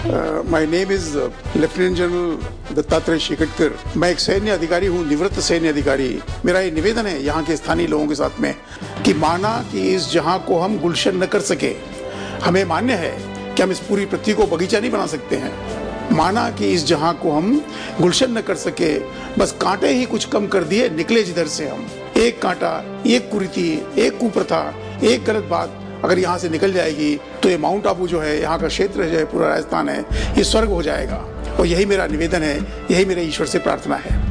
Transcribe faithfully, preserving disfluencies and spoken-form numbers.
My name is lieutenant general Dattatreya Shekatkar. मैं एक सैन्य अधिकारी हूँ, निवृत्त सैन्य अधिकारी। मेरा ये निवेदन है यहाँ के स्थानीय लोगों के साथ में कि माना कि इस जहाँ को हम गुलशन न कर सके, हमें मान्य है कि हम इस पूरी पृथ्वी को बगीचा नहीं बना सकते हैं। माना कि इस जहाँ को हम गुलशन न कर सके, बस कांटे ही कुछ कम कर दिए, निकले जिधर से हम। एक कांटा, एक कुरीति, एक कुप्रथा, एक गलत बात अगर यहाँ से निकल जाएगी तो ये माउंट आबू जो है, यहाँ का क्षेत्र जो है, पूरा राजस्थान है, ये स्वर्ग हो जाएगा। और यही मेरा निवेदन है, यही मेरे ईश्वर से प्रार्थना है।